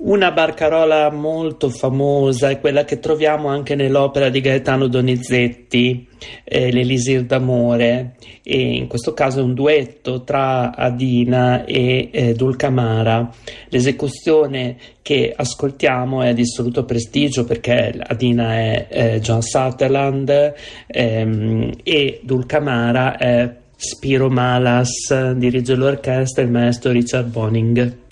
Una barcarola molto famosa è quella che troviamo anche nell'opera di Gaetano Donizetti, L'Elisir d'amore, e in questo caso è un duetto tra Adina e Dulcamara. L'esecuzione che ascoltiamo è di assoluto prestigio perché Adina è John Sutherland e Dulcamara è Spiro Malas, dirige l'orchestra il maestro Richard Boning.